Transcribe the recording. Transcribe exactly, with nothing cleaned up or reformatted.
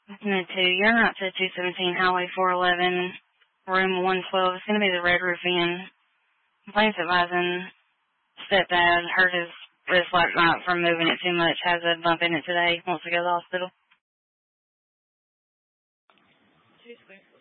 No, two. You're not to two seventeen Highway four eleven, room one twelve. It's going to be the Red Roof Inn. Complaints advising stepdad hurt his wrist last night from moving it too much. Has a bump in it today. Wants to go to the hospital. Two square.